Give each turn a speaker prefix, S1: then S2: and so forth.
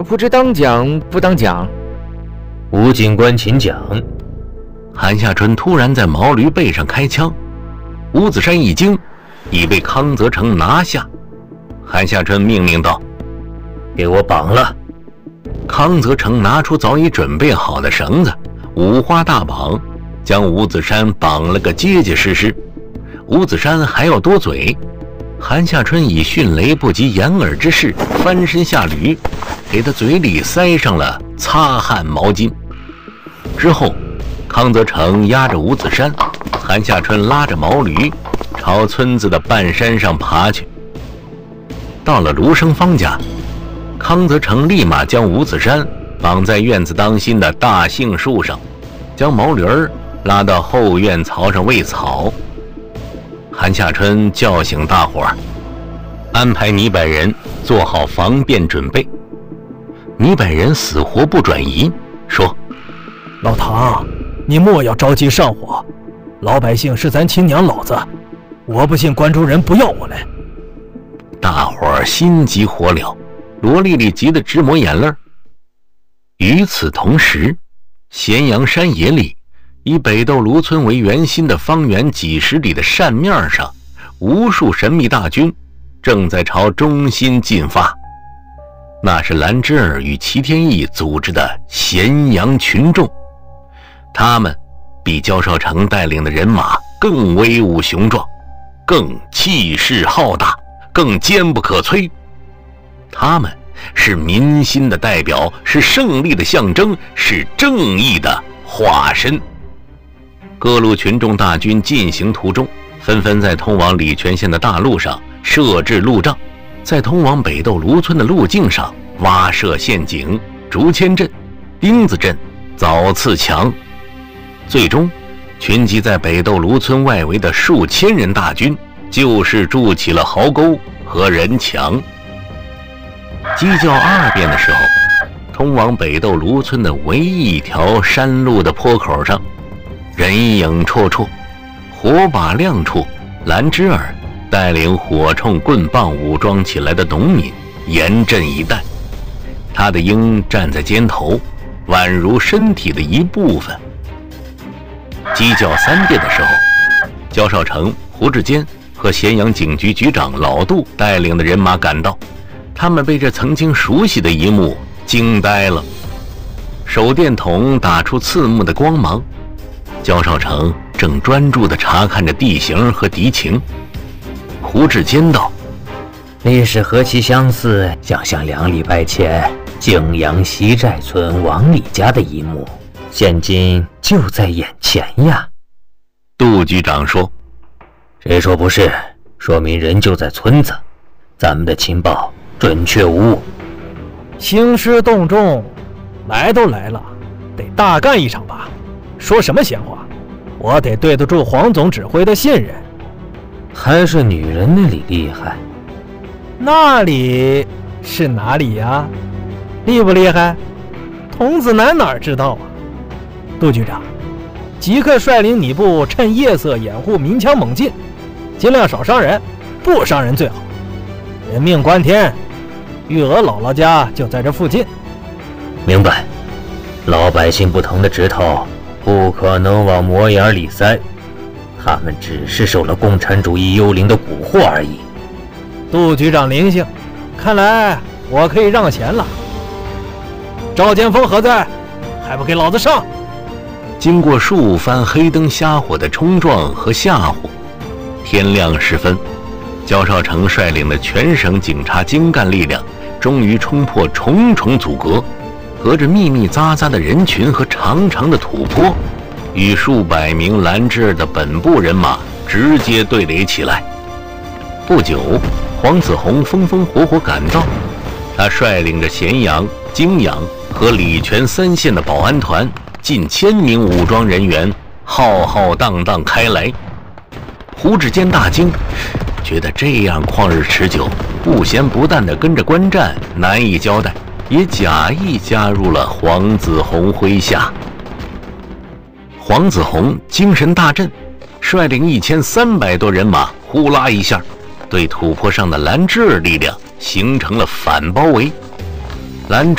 S1: 不知当讲不当讲？
S2: 吴警官请讲。
S3: 韩夏春突然在毛驴背上开枪，吴子山一惊，已被康泽成拿下。韩夏春命令道：“
S2: 给我绑了！”
S3: 康泽成拿出早已准备好的绳子，五花大绑，将吴子山绑了个结结实实。吴子山还要多嘴，韩夏春以迅雷不及掩耳之势翻身下驴，给他嘴里塞上了擦汗毛巾。之后，康泽成压着吴子山，韩夏春拉着毛驴朝村子的半山上爬去。到了卢生芳家，康泽成立马将吴子山绑在院子当心的大杏树上，将毛驴儿拉到后院槽上喂草。韩夏春叫醒大伙儿，安排泥百人做好防便准备。泥百人死活不转移，说：“
S4: 老唐，你莫要着急上火，老百姓是咱亲娘老子，我不信关中人不要我来。”
S3: 大伙儿心急火燎，罗丽丽急得直抹眼泪。与此同时，咸阳山野里，以北斗卢村为圆心的方圆几十里的扇面上，无数神秘大军正在朝中心进发。那是兰芝儿与齐天意组织的咸阳群众，他们比焦少成带领的人马更威武雄壮，更气势浩大，更坚不可摧。他们是民心的代表，是胜利的象征，是正义的化身。各路群众大军进行途中，纷纷在通往礼泉县的大路上设置路障，在通往北斗卢村的路径上挖设陷阱，竹签阵、钉子阵早次墙。最终群集在北斗卢村外围的数千人大军就是筑起了壕沟和人墙。鸡叫二遍的时候，通往北斗卢村的唯一一条山路的坡口上，人影绰绰，火把亮处，兰芝儿带领火铳棍棒武装起来的农民严阵以待。他的鹰站在肩头，宛如身体的一部分。鸡叫三遍的时候，焦少成、胡志坚和咸阳警局局长老杜带领的人马赶到，他们被这曾经熟悉的一幕惊呆了。手电筒打出刺目的光芒，焦少成正专注地查看着地形和敌情。胡志坚道：“
S2: 历史何其相似，想想2礼拜前泾阳西寨村王李家的一幕，现今就在眼前呀。”
S3: 杜局长说：“
S2: 谁说不是？说明人就在村子，咱们的情报准确无误。
S4: 兴师动众，来都来了，得大干一场吧？说什么闲话？我得对得住黄总指挥的信任。
S2: 还是女人那里厉害。
S4: 那里是哪里呀？厉不厉害？童子男哪知道啊？杜局长，即刻率领你部趁夜色掩护明枪猛进，尽量少伤人，不伤人最好。人命关天，玉娥姥姥家就在这附近。
S2: 明白。老百姓不疼的指头不可能往魔眼里塞，他们只是受了共产主义幽灵的蛊惑而已。
S4: 杜局长灵性，看来我可以让贤了。赵剑锋何在？还不给老子上！
S3: 经过数番黑灯瞎火的冲撞和吓唬，天亮时分，焦少成率领的全省警察精干力量终于冲破重重阻隔，隔着密密匝匝的人群和长长的土坡，与数百名兰芝儿的本部人马直接对垒起来。不久，黄子弘风风火火赶到，他率领着咸阳、泾阳和礼泉3县的保安团近1000名武装人员浩浩荡荡开来。胡志坚大惊，觉得这样旷日持久、不咸不淡地跟着观战难以交代，也假意加入了黄子弘麾下。黄子弘精神大振，率领1300多人马呼啦一下，对土坡上的兰芝儿力量形成了反包围。兰芝